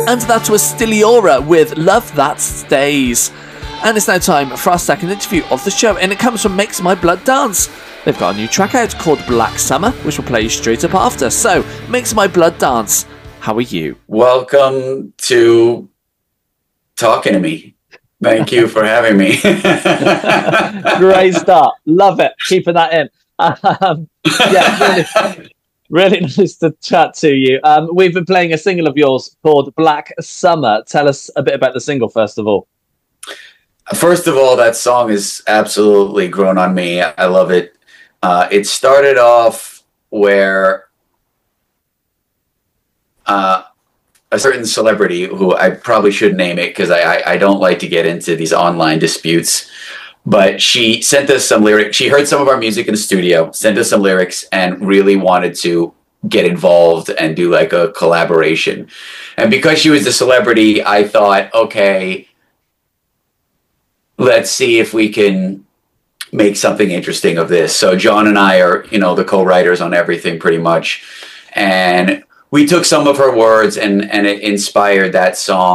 And that was Stiliora with Love That Stays. And it's now time for our second interview of the show, and it comes from Makes My Blood Dance. They've got a new track out called Black Summer, which we'll play you straight up after. So, Makes My Blood Dance, how are you? Welcome to Talking to Me. Thank you for having me. Great start. Love it. Keeping that in. Really nice to chat to you. We've been playing a single of yours called Black Summer. Tell us a bit about the single, first of all. First of all, that song is absolutely grown on me. I love it. It started off where a certain celebrity, who I probably should name it because I don't like to get into these online disputes, but she sent us some lyrics. She heard some of our music in the studio, sent us some lyrics, and really wanted to get involved and do like a collaboration. And because she was the celebrity, I thought, okay, let's see if we can make something interesting of this. So John and I are, the co-writers on everything pretty much. And we took some of her words and it inspired that song.